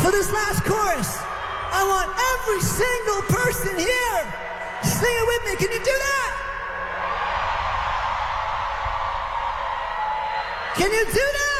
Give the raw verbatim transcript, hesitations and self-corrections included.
For this last chorus, I want every single person here to sing it with me. Can you do that? Can you do that?